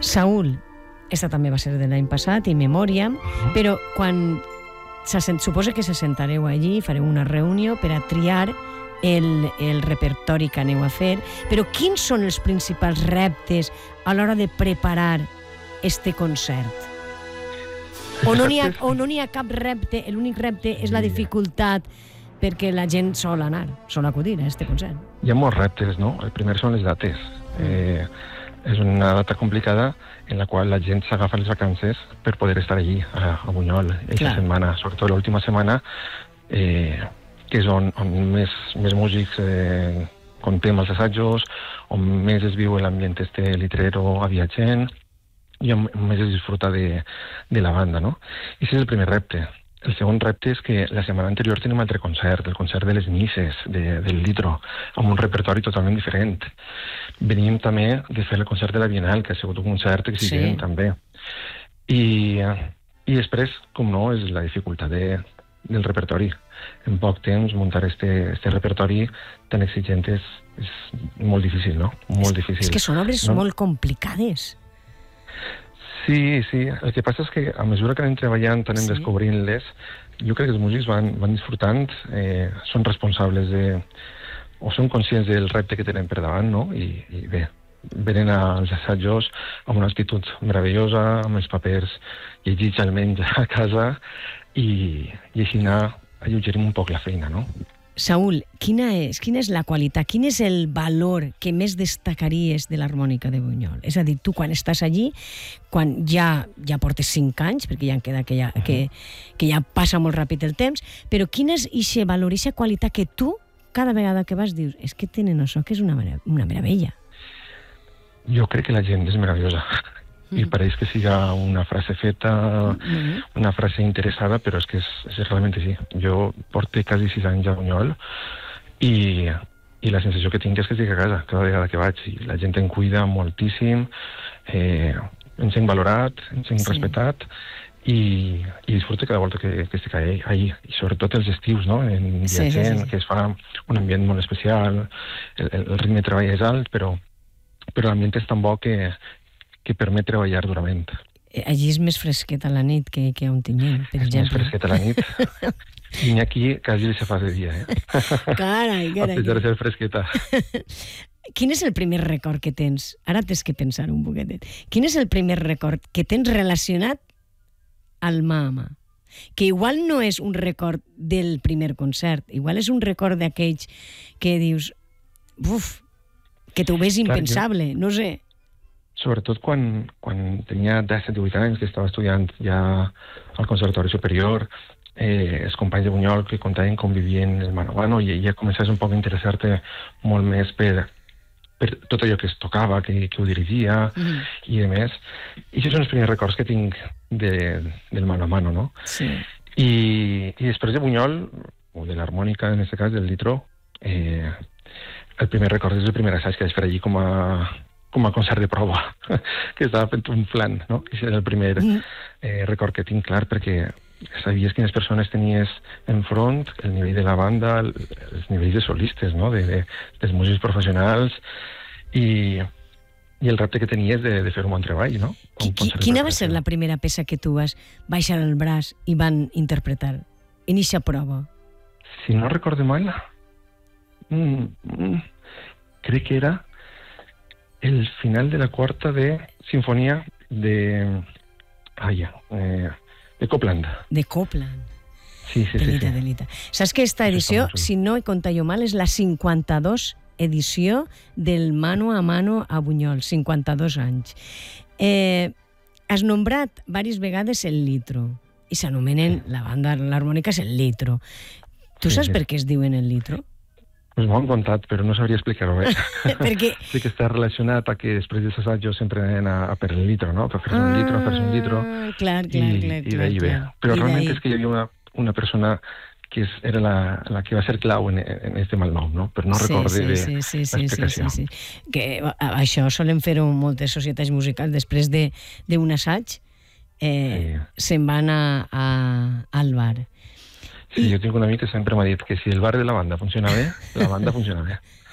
Saúl, esta també va ser de l'any passat, In Memoriam, però quan suposa que se sentareu allí, fareu una reunió per a triar el repertori que aneu a fer, però quins són els principals reptes a l'hora de preparar este concert? O no n'hi ha cap repte, l'únic repte és la dificultat perquè la gent sol anar, sol acudir a este concert? Hi ha molts reptes, no? El primer són les dates. És una data complicada en la qual la gent s'agafa les vacances per poder estar allí, a Bunyol, aquesta setmana, sobretot l'última setmana, que és on més músics contem els assajos, on més es viu l'ambient litrero viatgent, i on més es disfruta de la banda, no? I aquest és el primer repte. El segon repte és que la setmana anterior tenim altre concert, el concert de les misses, del Litro, amb un repertori totalment diferent. Venim també de fer el concert de la Bienal, que ha sigut un concert exigent, també. I després, com no, és la dificultat del repertori. En poc temps, muntar este repertori tan exigent és molt difícil, no? Molt difícil. És que són obres molt complicades. Sí. El que passa és que a mesura que anem treballant, anem descobrint-les, jo crec que els músics van disfrutant, són responsables o són conscients del repte que tenen per davant, no? I bé, venen als assajos amb una actitud meravellosa, amb els papers llegits almenys a casa, i així alleugerim un poc la feina, no? Saúl, quina és la qualitat, quin és el valor que més destacaries de l'harmònica de Bunyol? És a dir, tu quan estàs allí, quan ja portes 5 anys, perquè ja en queda que ja passa molt ràpid el temps, però quin és aquest valor, aquesta qualitat que tu, cada vegada que vas, dius, és que tenen això, que és una meravella? Jo crec que la gent és meravellosa. I pareix que siga una frase feta, una frase interessada, però és que és realment així. Jo porto quasi 6 anys a Bunyol i la sensació que tinc és que estic a casa cada vegada que vaig. I la gent em cuida moltíssim, ens hem valorat, ens hem respectat i disfruto cada volta que estic allí. I sobretot els estius, no? En viatgent, que es fa un ambient molt especial, el ritme de treball és alt, però l'ambient és tan bo que permet treballar durament. Allí és més fresqueta la nit que a Ontinyent, per exemple. És més fresqueta la nit. I aquí quasi se fa de dia, Carai. A pesar de ser fresqueta. Quin és el primer record que tens? Ara tens que pensar un poquetet. Quin és el primer record que tens relacionat al mà? Que igual no és un record del primer concert, igual és un record d'aquells que dius, que t'ho ves impensable, no sé. Sobretot quan tenia 17-18 anys, que estava estudiant ja al Conservatori Superior, els companys de Bunyol que contaven com vivien el mano a mano, i ja començaves un poc a interessar-te molt més per tot allò que es tocava, que ho dirigia i de més. I aquests són els primers records que tinc del mano a mano, no? Sí. I després de Bunyol, o de l'harmònica, en aquest cas, del Litro, el primer record és el primer assaig que vaig fer allí com a concert de prova, que estava fent un flan, no? Aquest era el primer record que tinc clar, perquè sabies quines persones tenies enfront, el nivell de la banda, els nivells de solistes, no? dels músics professionals, i el repte que tenies de fer un bon treball, no? Quina va ser la primera peça que tu vas baixar el braç i van interpretar en eixa prova? Si no recordo mal, crec que era el final de la quarta de sinfonía de Copland. De Copland. Sí. Delita. Saps que esta edició, si no he comptat jo mal, és la 52 edició del Mano a Mano a Bunyol, 52 anys. Has nombrat diverses vegades el Litro, i s'anomenen, la banda, l'harmònica és el Litro. Tu saps per què es diuen el Litro? Pues m'ho han contat, però no sabria explicar-ho bé. Perquè... Sí que està relacionat a que després dels assajos sempre anen a per el litro, no? Per fer-se un litro, Clar. I d'ahir ve. Però realment és que hi havia una persona que era la que va ser clau en este malnom, no? Però no recorde l'explicació. Sí. Que això solen fer-ho moltes societats musicals. Després d'un assaig se'n van al bar. Sí, jo tinc un amic que sempre m'ha dit que si el bar de la banda funciona bé, la banda funciona bé.